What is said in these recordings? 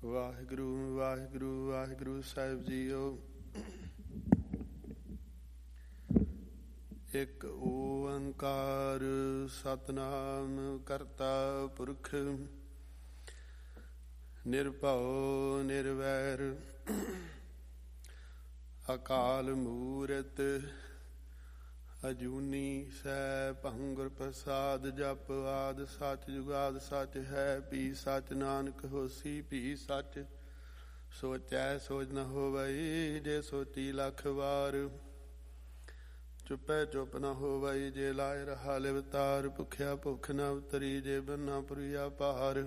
ਵਾਹਿਗੁਰੂ ਵਾਹਿਗੁਰੂ ਵਾਹਿਗੁਰੂ ਸਾਹਿਬ JIO. ਇੱਕ ਓੰਕਾਰ ਸਤਿਨਾਮ ਕਰਤਾ ਪੁਰਖ ਨਿਰਭਉ ਨਿਰਵੈਰ ਅਕਾਲ ਮੂਰਤ ਅਜੂਨੀ ਸੈਭੰ ਗੁਰ ਪ੍ਰਸਾਦ। ਜਪ ਆਦਿ ਸਚ ਜੁਗਾਦ ਸਚ ਹੈ, ਭੀ ਸਚ ਨਾਨਕ ਹੋਸੀ ਭੀ ਸਚ। ਸੋਚੈ ਸੋਚ ਨ ਹੋਵਈ, ਜੇ ਸੋਚੀ ਲੱਖ ਵਾਰ। ਚੁੱਪੈ ਚੁੱਪ ਨ ਹੋਵਈ, ਜੇ ਲਾਇ ਰਹਾ ਲਿਵਤਾਰ। ਭੁਖਿਆ ਭੁੱਖ ਨ ਉਤਰੀ, ਜੇ ਬੰਨਾ ਪੁਰੀਆ ਭਾਰ।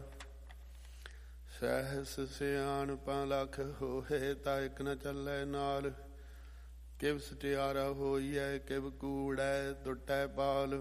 ਸਹਿਸ ਸਿਆਣਪਾਂ ਲੱਖ ਹੋਏ, ਤਾ ਇਕ ਨ ਚੱਲੈ ਨਾਲ। ਕਿਵ ਸਟਿਆਰਾ ਹੋਈਐ, ਕਿਵ ਕੂੜੈ ਟੁੱਟੈ ਪਾਲ।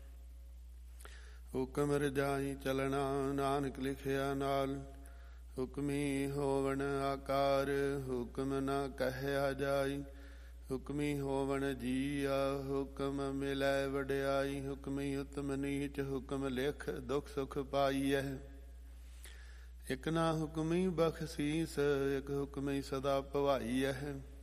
ਹੁਕਮ ਰਜਾਈ ਚਲਣਾ, ਨਾਨਕ ਲਿਖਿਆ ਨਾਲ। ਹੁਕਮੀ ਹੋਵਣ ਆਕਾਰ, ਹੁਕਮ ਨ ਕਹਿਆ ਜਾਈ। ਹੁਕਮੀ ਹੋਵਣ ਜੀਆ, ਹੁਕਮ ਮਿਲੈ ਵਡਿਆਈ। ਹੁਕਮੀ ਉਤਮ ਨੀਚ, ਹੁਕਮ ਲਿਖ ਦੁਖ ਸੁਖ ਪਾਈਐ। ਇਕ ਨਾ ਹੁਕਮੀ ਬਖਸ਼ੀਸ, ਇਕ ਹੁਕਮੀ ਸਦਾ ਭਵਾਈਐ।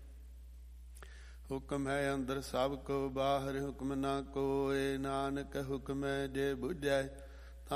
ਹੁਕਮ ਹੈ ਅੰਦਰ ਸਭ ਕੋ ਬਾਹਰ, ਹੁਕਮ ਨਾ ਕੋਇ। ਨਾਨਕ ਹੁਕਮੈ ਜੇ ਬੁਝੈ,